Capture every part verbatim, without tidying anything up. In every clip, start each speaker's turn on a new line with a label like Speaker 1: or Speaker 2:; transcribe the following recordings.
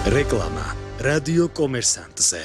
Speaker 1: რეკლამა რადიო კომერსანტზე.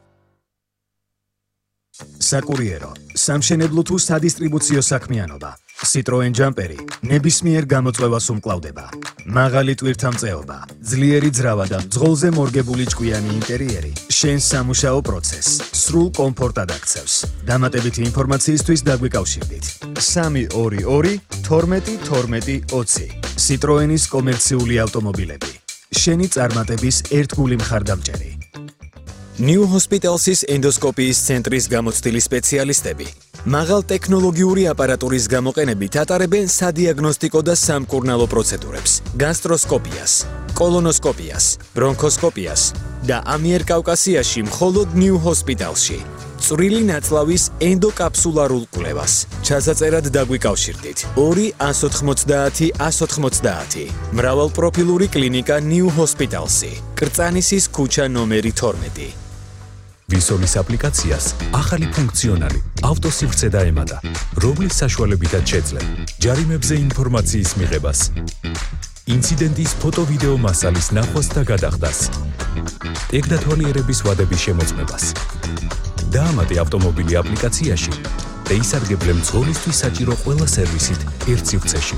Speaker 1: საკურიერო, სამშენებლო თუ სადისტრიბუციო საქმიანობა. Citroen ჯამპერი ნებისმიერ გამოწვევას უმკლავდება. მაღალი ტვირთამწეობა, ძლიერი ძრავა და მძღოლზე მორგებული ჭკვიანი ინტერიერი შენს სამუშაო პროცესს სრულ კომფორტად აქცევს. დამატებითი ინფორმაციისთვის დაგვიკავშირდით. სამი ორი ორი თორმეტი თორმეტი ოცი. Citroenis კომერციული ავტომობილები. შენი წარმატების ერთგული მხარდამჭერი. New Hospital's ენდოსკოპიის ცენტრის გამოცდილი სპეციალისტები მაღალ ტექნოლოგიური აპარატურის გამოყენებით ატარებენ სადიაგნოსტიკო და სამკურნალო პროცედურებს, გასტროსკოპიას, კოლონოსკოპიას, ბრონქოსკოპიას და ამიერკავკასიაში მხოლოდ New Hospitalში. წვრილი ნაწლავის ენდოკაფსულარულ კვლევას. ჩასაწერად დაგვიკავშირდით. ორი ას ოთხმოცდაათი ას ოთხმოცდაათი. მრავალპროფილური კლინიკა New Hospital's. კრწანისის ქუჩა ნომერი თორმეტი.
Speaker 2: ვისოლის აპლიკაციას ახალი ფუნქციონალი ავტოსივრცე დაემატა, რომლის საშუალებითაც შეძლებ ჯარიმებზე ინფორმაციის მიღებას, ინციდენტის ფოტო-ვიდეო მასალის ნახვას და გადახდას, ტექნათვალიერების ვადების შემოწმებას. დაამატე ავტომობილი აპლიკაციაში და ისარგებლე მძღოლისთვის საჭირო ყველა სერვისით ერთ სივრცეში.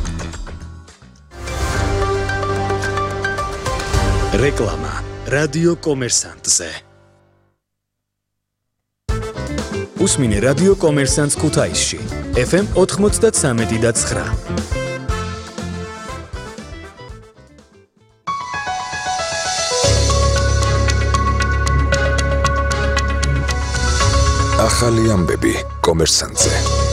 Speaker 1: რეკლამა რადიო კომერსანტზე. უსმინე რადიო კომერსანტს ქუთაისში, ეფ ემ ოთხმოცდათსამეტი და ცხრა.
Speaker 2: ახალი ამბები კომერსანტზე.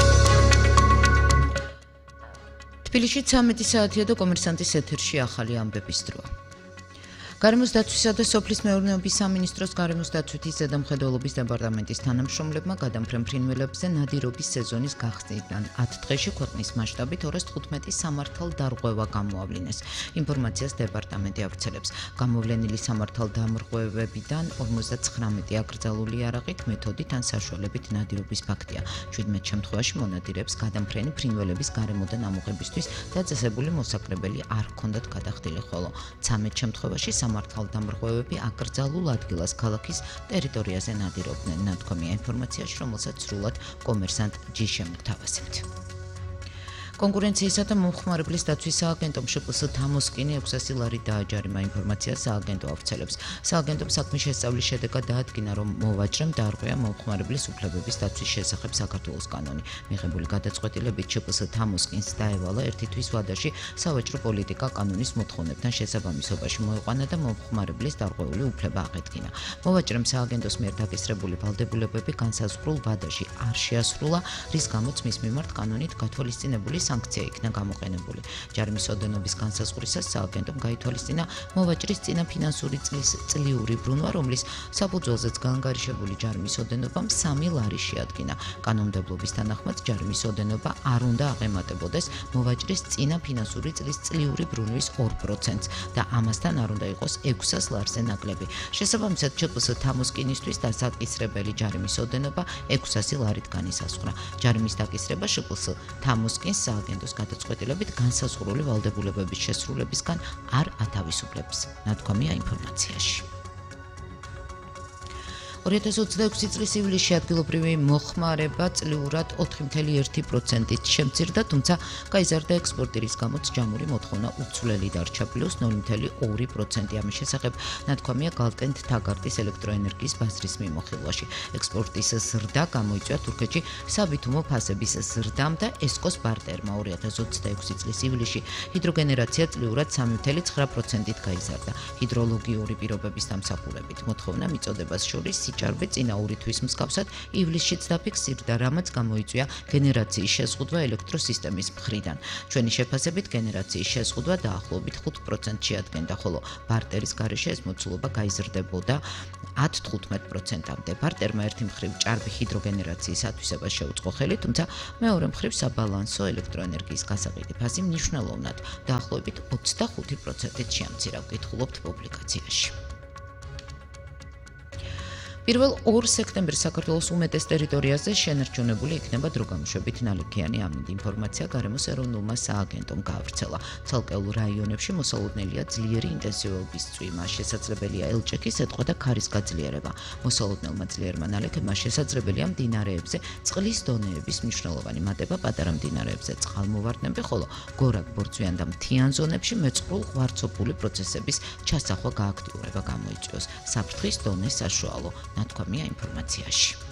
Speaker 3: თბილისში ცამეტი საათია და კომერსანტის ეთერში ახალი ამბების დროა. გარემოს დაცვისა და სოფლის მეურნეობის სამინისტროს გარემოს დაცვითის ზედამხედველობის დეპარტამენტის თანამშრომლებმა გადამფრენ ფრინველებზე ნადირობის სეზონის გახსნიდან ათ დღეში ქვეყნის მასშტაბით ორას თხუთმეტი სამართალ დარღვევა გამოავლინეს. ინფორმაციას დეპარტამენტი ავრცელებს. გამოვლენილი სამართალ დამრღვევებიდან ორმოცდაცხრამეტი აკრძალული იარაღით, მეთოდით ან საშუალებით ნადირობის ფაქტია. შვიდმეტ შემთხვევაში მონადირეებს გადამფრენი ფრინველების გარემოდან ამოღებისთვის დაწესებული მოსაკრებელი არ ჰქონდათ გადახდილი, ხოლო ცამეტ შემთხვევაში სამართალ დამრღვევები აკრძალულ ადგილას ქალაქის ტერიტორიაზე ნადირობდნენ. ნათქვამია ინფორმაციაში, რომელსაც სრულად კომერსანტ ჯი შემოგთავაზებთ. კონკურენციისა და მომხმარებლის დაცვის სააგენტომ შპს თამოსკინი ექვსასი ლარი დააჯარიმა. ინფორმაციას სააგენტო ავრცელებს. სააგენტომ საქმის შესწავლის შედეგად დაადგინა, რომ მოვაჭრემ დაარღვია მომხმარებლის უფლებების დაცვის შესახებ საქართველოს კანონი. მიღებული გადაწყვეტილებით შპს თამოსკინს დაევალა ერთი თვის ვადაში სავაჭრო პოლიტიკა კანონის მოთხოვნებთან შესაბამისობაში მოიყვანა და მომხმარებლის დარღვეული უფლება აღედგინა. მოვაჭრემ სააგენტოს მიერ დაკისრებული ვალდებულებები განსაზღვრულ ვადაში არ შეასრულა, რის გამოც მის მიმართ კანონით გათვალისწინებული სანქცია იქნა გამოყენებული. ჯარიმის ოდენობის განსაზღვრისას სააგენტომ გაითვალისწინა მოვაჭრის წინა ფინანსური წლის წლიური ბრუნვა, რომლის საფუძველზეც გაანგარიშებული ჯარიმის ოდენობამ სამი ლარი შეადგინა. კანონმდებლობის თანახმად ჯარიმის ოდენობა არ უნდა აღემატებოდეს მოვაჭრის წინა ფინანსური წლის წლიური ბრუნვის ორ პროცენტს და ამასთან არ უნდა იყოს ექვსას ლარზე ნაკლები. შესაბამისად, შპს თამოსკინისთვის დასაკისრებელი ჯარიმის ოდენობა ექვსასი ლარით განისაზღვრა. ჯარიმის დაკისრება შპს თამოსკინს სააგენტოს გადაწყვეტილებით განსაზღვრული ვალდებულებების შესრულებისგან არ ათავისუფლებს. ნათქვამია ინფორმაციაში. ორი ათას ოცდაექვსი წლის ივლისში ადგილობრივი მოხმარება წლიურად ოთხი კoma ერთი პროცენტით შემცირდა, თუმცა გაიზარდა ექსპორტი, რის გამოც ჯამური მოთხოვნა უცვლელი დარჩა პლუს ნული კoma ორი პროცენტი. ამის შესახებ ნათქვამია გალტენთ თაგარტის ელექტროენერგიის ბაზრის მიმოხილვაში. ექსპორტის ზრდა გამოიწვია თურქეთში საბითუმო ფასების ზრდამ და ესკოს ბარტერმა. ორი ათას ოცდაექვსი წლის ივლისში ჰიდროგენერაცია წლიურად სამი კoma ცხრა პროცენტით გაიზარდა. ჰიდროლოგიური პირობების დამსახურებით მოთხოვნა მიწოდებას შორის ჭარბი წინა ორი თვის მსგავსად ივლისშიც დაფიქსირდა, რამაც გამოიწვია გენერაციის შეზღუდვა ელექტროსისტემის მხრიდან. ჩვენი შეფასებით გენერაციის შეზღუდვა დაახლოებით ხუთ პროცენტს შეადგენდა, ხოლო ბარტერის გარეშე ეს მოცულობა გაიზრდებოდა ათ თხუთმეტ პროცენტამდე. ბარტერმა ერთი მხრივ ჭარბი ჰიდროგენერაციის ათვისებას შეუწყო ხელი, თუმცა მეორე მხრივ საბალანსო ელექტროენერგიის გასაყიდი ფასი მნიშვნელოვნად დაახლოებით ოცდახუთი პროცენტით შეამცირა. ვკითხულობთ პუბლიკაციაში. პირველ ორ სექტემბერს საქართველოს უმეტეს ტერიტორიაზე შენარჩუნებული იქნება დროგამშვებით ნალექიანი ამინდი. ინფორმაცია გარემოს ეროვნულმა სააგენტომ გაავრცელა. ცალკეულ რაიონებში მოსალოდნელია ძლიერი ინტენსივობის წვიმა. შესაძლებელია ელჭექის, ეტყვა და ქარის გაძლიერება. მოსალოდნელმა ძლიერმა ნალექებმა შესაძლებელია მდინარეებზე წყლის დონეების მნიშვნელოვანი მატება, პატარა მდინარეებზე წყალმოვარდნები, ხოლო გორაკ-ბორცვიან და მთიან ზონებში მეწყრულ ღვარცოფული პროცესების ჩასახვა გააქტიურება გამოიწვიოს. საფრთხის დონე საშუალო, ნათქვამია ინფორმაციაში.